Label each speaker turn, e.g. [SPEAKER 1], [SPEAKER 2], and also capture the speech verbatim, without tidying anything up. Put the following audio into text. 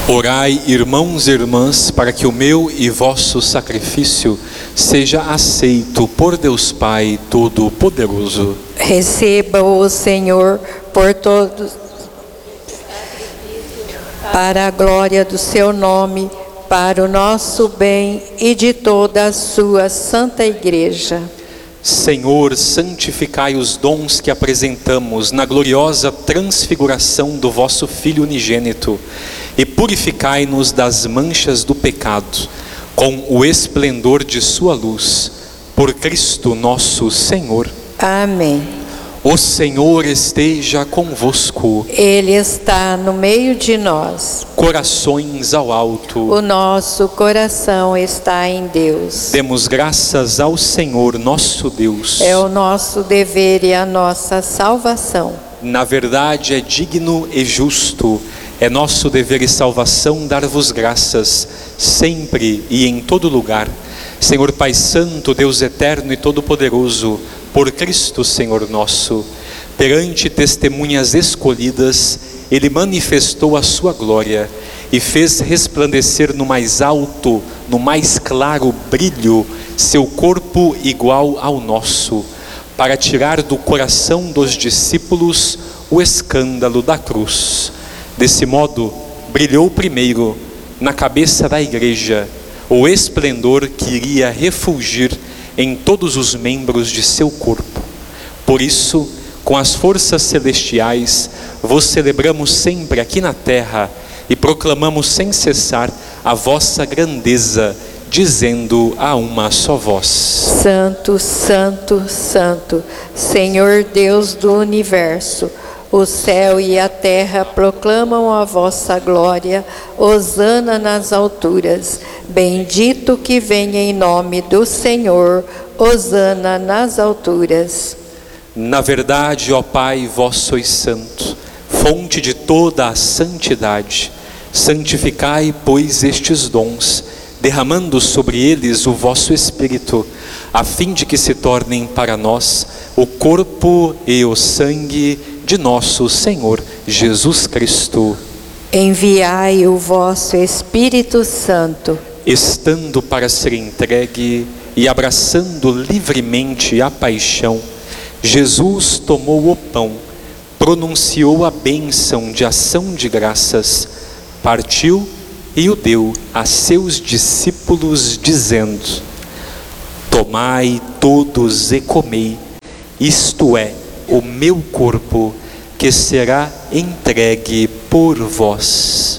[SPEAKER 1] Orai, irmãos e irmãs, para que o meu e vosso sacrifício seja aceito por Deus Pai Todo-Poderoso.
[SPEAKER 2] Receba-o, Senhor, por todos, para a glória do seu nome, para o nosso bem e de toda a sua santa igreja.
[SPEAKER 1] Senhor, santificai os dons que apresentamos na gloriosa transfiguração do vosso Filho unigênito e purificai-nos das manchas do pecado, com o esplendor de sua luz, por Cristo nosso Senhor.
[SPEAKER 2] Amém.
[SPEAKER 1] O Senhor esteja convosco.
[SPEAKER 2] Ele está no meio de nós.
[SPEAKER 1] Corações ao alto.
[SPEAKER 2] O nosso coração está em Deus.
[SPEAKER 1] Demos graças ao Senhor nosso Deus.
[SPEAKER 2] É o nosso dever e a nossa salvação.
[SPEAKER 1] Na verdade é digno e justo, é nosso dever e salvação dar-vos graças, sempre e em todo lugar, Senhor Pai Santo, Deus eterno e todo-poderoso, por Cristo Senhor nosso. Perante testemunhas escolhidas, Ele manifestou a sua glória e fez resplandecer no mais alto, no mais claro brilho, seu corpo igual ao nosso, para tirar do coração dos discípulos o escândalo da cruz. Desse modo, brilhou primeiro na cabeça da igreja o esplendor que iria refulgir em todos os membros de seu corpo. Por isso, com as forças celestiais, vos celebramos sempre aqui na terra e proclamamos sem cessar a vossa grandeza, dizendo a uma só voz:
[SPEAKER 2] Santo, Santo, Santo, Senhor Deus do universo, o céu e a terra proclamam a vossa glória. Hosana nas alturas. Bendito que vem em nome do Senhor. Hosana nas alturas.
[SPEAKER 1] Na verdade, ó Pai, vós sois santo, fonte de toda a santidade. Santificai, pois, estes dons, derramando sobre eles o vosso Espírito, a fim de que se tornem para nós o corpo e o sangue de nosso Senhor Jesus Cristo.
[SPEAKER 2] Enviai o vosso Espírito Santo,
[SPEAKER 1] estando para ser entregue e abraçando livremente a paixão, Jesus tomou o pão, pronunciou a bênção de ação de graças, partiu e o deu a seus discípulos, dizendo: tomai todos e comei, isto é o meu corpo, que será entregue por vós.